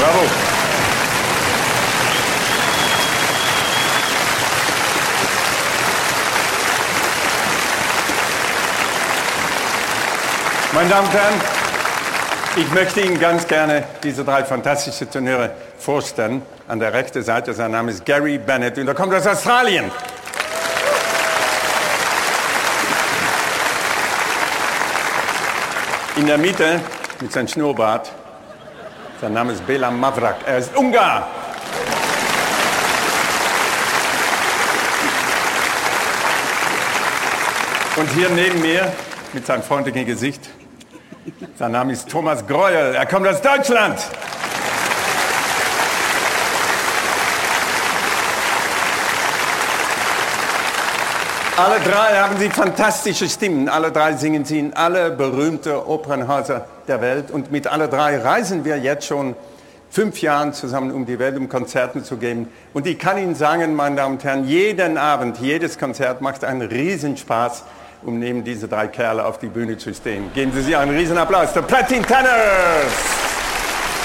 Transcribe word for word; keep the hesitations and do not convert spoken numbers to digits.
Bravo. Meine Damen und Herren, ich möchte Ihnen ganz gerne diese drei fantastischen Tenöre vorstellen. An der rechten Seite, sein Name ist Gary Bennett und er kommt aus Australien. In der Mitte, mit seinem Schnurrbart, sein Name ist Bela Mavrak, er ist Ungar. Und hier neben mir, mit seinem freundlichen Gesicht, sein Name ist Thomas Greuel, er kommt aus Deutschland. Alle drei haben sie fantastische Stimmen, alle drei singen sie in alle berühmten Opernhäuser der Welt und mit alle drei reisen wir jetzt schon fünf Jahre zusammen um die Welt, um Konzerte zu geben. Und ich kann Ihnen sagen, meine Damen und Herren, jeden Abend, jedes Konzert macht einen Riesenspaß, um neben diese drei Kerle auf die Bühne zu stehen. Geben Sie sie einen Riesenapplaus, the Platin Tenors!